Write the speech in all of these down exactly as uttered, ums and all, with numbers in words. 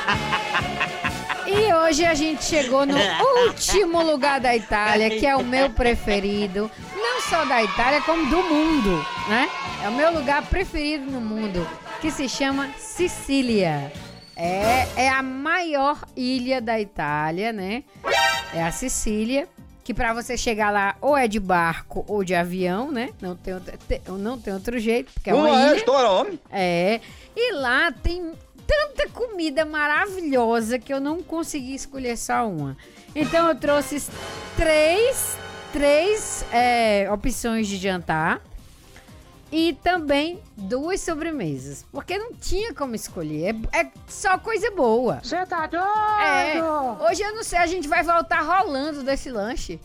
E hoje a gente chegou no último lugar da Itália, que é o meu preferido. Não só da Itália, como do mundo, né? É o meu lugar preferido no mundo, que se chama Sicília. É, é a maior ilha da Itália, né? É a Sicília, que pra você chegar lá ou é de barco ou de avião, né? Não tem outro, te, não tem outro jeito, porque é uma Uma ilha. é história, homem. É, e lá tem tanta comida maravilhosa que eu não consegui escolher só uma. Então eu trouxe três, três é, opções de jantar e também duas sobremesas, porque não tinha como escolher, é, é só coisa boa. Você tá doido? É, hoje eu não sei, a gente vai voltar rolando desse lanche.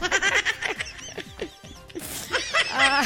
ah,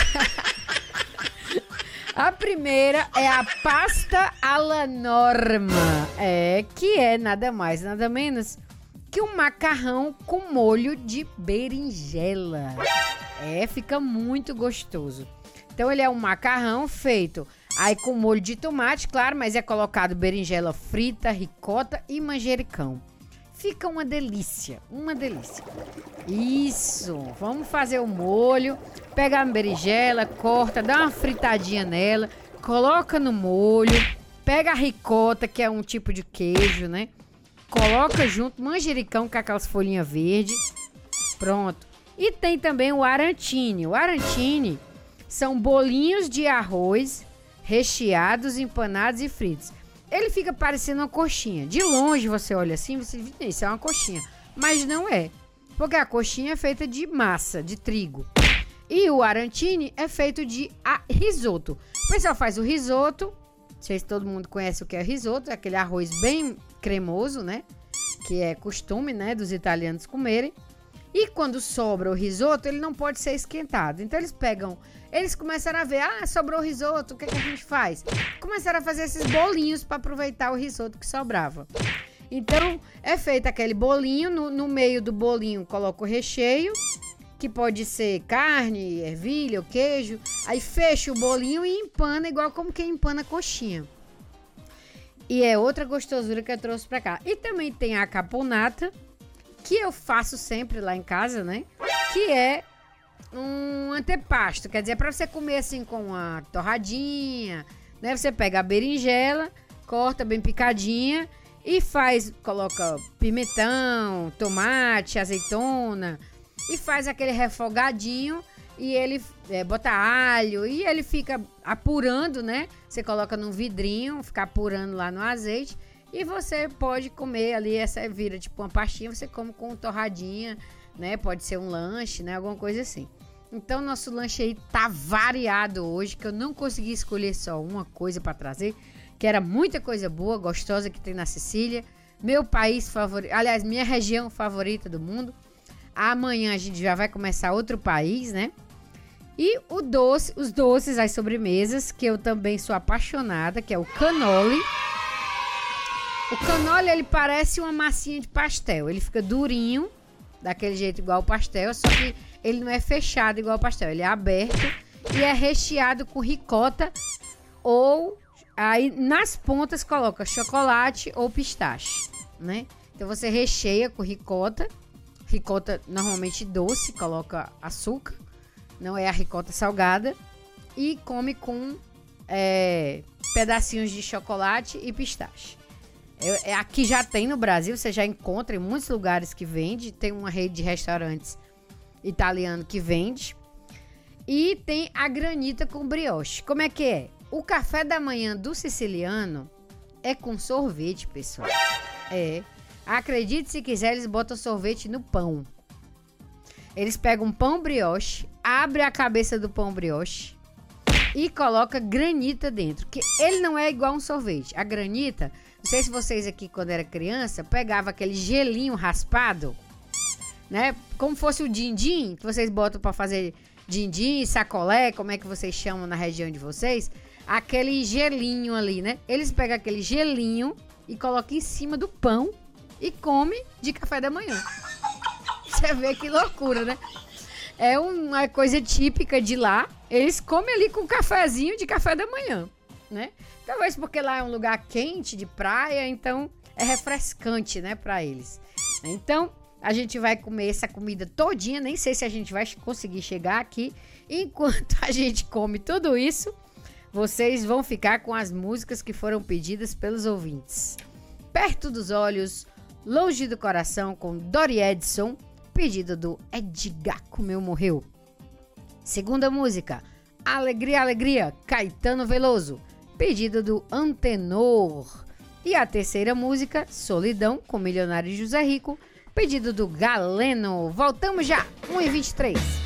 A primeira é a pasta alla norma, é, que é nada mais, nada menos que um macarrão com molho de berinjela. É, fica muito gostoso. Então ele é um macarrão feito aí com molho de tomate, claro, mas é colocado berinjela frita, ricota e manjericão. Fica uma delícia, uma delícia. Isso, vamos fazer o molho, pega a berinjela, corta, dá uma fritadinha nela, coloca no molho, pega a ricota, que é um tipo de queijo, né? Coloca junto manjericão com aquelas folhinhas verdes, pronto. E tem também o arantini. O arantini são bolinhos de arroz recheados, empanados e fritos. Ele fica parecendo uma coxinha. De longe você olha assim, você diz, isso é uma coxinha. Mas não é. Porque a coxinha é feita de massa, de trigo. E o arantini é feito de risoto. O pessoal faz o risoto. Não sei se todo mundo conhece o que é risoto. É aquele arroz bem cremoso, né? Que é costume, né, dos italianos comerem. E quando sobra o risoto, ele não pode ser esquentado. Então eles pegam... Eles começaram a ver, ah, sobrou o risoto, o que, é que a gente faz? Começaram a fazer esses bolinhos para aproveitar o risoto que sobrava. Então, é feito aquele bolinho, no, no meio do bolinho coloca o recheio, que pode ser carne, ervilha ou queijo. Aí fecha o bolinho e empana, igual como quem empana coxinha. E é outra gostosura que eu trouxe para cá. E também tem a caponata, que eu faço sempre lá em casa, né? Que é um antepasto, quer dizer, é pra você comer assim com uma torradinha, né? Você pega a berinjela, corta bem picadinha e faz, coloca pimentão, tomate, azeitona e faz aquele refogadinho e ele é, bota alho e ele fica apurando, né? Você coloca num vidrinho, fica apurando lá no azeite e você pode comer ali, essa vira tipo uma pastinha, você come com torradinha, né? Pode ser um lanche, né? Alguma coisa assim. Então, nosso lanche aí tá variado hoje, que eu não consegui escolher só uma coisa para trazer, que era muita coisa boa, gostosa que tem na Sicília. Meu país favorito, aliás, minha região favorita do mundo. Amanhã a gente já vai começar outro país, né? E o doce, os doces, as sobremesas, que eu também sou apaixonada, que é o cannoli. O cannoli, ele parece uma massinha de pastel. Ele fica durinho, daquele jeito igual o pastel, só que ele não é fechado igual o pastel. Ele é aberto e é recheado com ricota ou... Aí nas pontas coloca chocolate ou pistache, né? Então você recheia com ricota. Ricota normalmente doce, coloca açúcar. Não é a ricota salgada. E come com é, pedacinhos de chocolate e pistache. Eu, aqui já tem no Brasil, você já encontra em muitos lugares que vende. Tem uma rede de restaurantes italiano que vende. E tem a granita com brioche. Como é que é? O café da manhã do siciliano é com sorvete, pessoal. É. Acredite se quiser, eles botam sorvete no pão. Eles pegam um pão brioche, abrem a cabeça do pão brioche e coloca granita dentro. Que ele não é igual um sorvete. A granita, não sei se vocês aqui, quando era criança, pegava aquele gelinho raspado, né? Como fosse o din-din, que vocês botam para fazer din-din, sacolé, como é que vocês chamam na região de vocês. Aquele gelinho ali, né? Eles pegam aquele gelinho e colocam em cima do pão e come de café da manhã. Você vê que loucura, né? É uma coisa típica de lá. Eles comem ali com um cafezinho de café da manhã, né? Talvez porque lá é um lugar quente, de praia, então é refrescante, né, para eles. Então, a gente vai comer essa comida todinha, nem sei se a gente vai conseguir chegar aqui. Enquanto a gente come tudo isso, vocês vão ficar com as músicas que foram pedidas pelos ouvintes. Perto dos Olhos, Longe do Coração, com Dori Edson, pedido do Edgar Comeu Morreu. Segunda música, Alegria, Alegria, Caetano Veloso, pedido do Antenor. E a terceira música, Solidão, com Milionário José Rico, pedido do Galeno. Voltamos já, uma e vinte e três.